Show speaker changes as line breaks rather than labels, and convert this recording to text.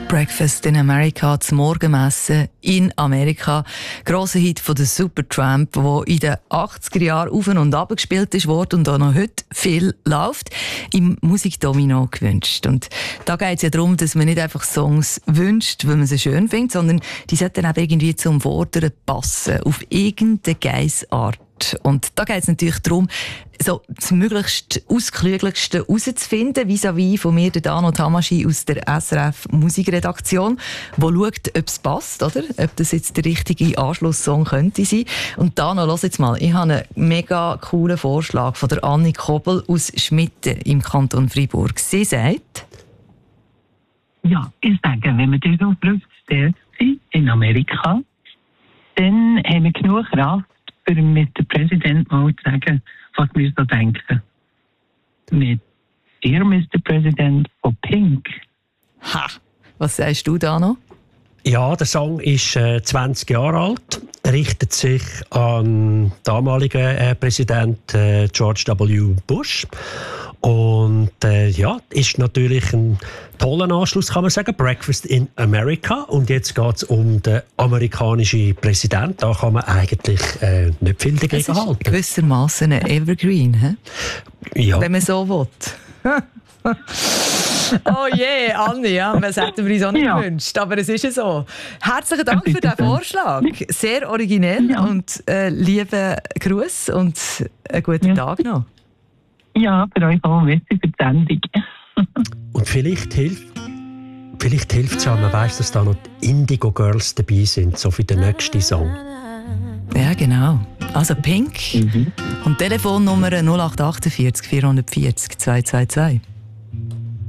Breakfast in America, das Morgenmessen in Amerika. Grosser Hit von der Supertramp, der in den 80er Jahren auf und ab gespielt wurde und auch noch heute viel läuft, im Musikdomino gewünscht. Und da geht es ja darum, dass man nicht einfach Songs wünscht, weil man sie schön findet, sondern die sollten dann irgendwie zum Vorderen passen, auf irgendeine Geissart. Und da geht es natürlich darum, so das möglichst Ausklügeligste herauszufinden, vis-à-vis von mir, der Dano Tamaschi aus der SRF Musikredaktion, wo schaut, ob es passt, oder? Ob das jetzt der richtige Anschlusssong könnte sein. Und Dano, lass jetzt mal, ich habe einen mega coolen Vorschlag von der Anni Kobel aus Schmitten im Kanton Freiburg. Sie sagt...
Ja, ich sage, wenn wir dort auf Rückstelle sind, in Amerika, dann haben wir genug Kraft, für Mr. President mal zu sagen, was wir so denken. Mit Dear Mr. President von Pink.
Ha! Was sagst du da noch?
Ja, der Song ist 20 Jahre alt, richtet sich an den damaligen Präsident George W. Bush. Und ja, ist natürlich ein toller Anschluss, kann man sagen. Breakfast in America. Und jetzt geht es um den amerikanischen Präsidenten. Da kann man eigentlich nicht viel dagegen halten.
Gewissermaßen ein Evergreen, he?
Ja.
Wenn man so will. Oh je, Anni, ja, was hätten wir uns auch nicht gewünscht. Aber es ist ja so. Herzlichen Dank für diesen Vorschlag. Sehr originell und lieben Gruß und einen guten Tag noch.
Ja, für euch auch. Merci für die Sendung.
Und vielleicht hilft es ja, man weiss, dass da noch die Indigo Girls dabei sind, so für den nächsten Song.
Ja, genau. Also Pink und Telefonnummer 0848 440 222.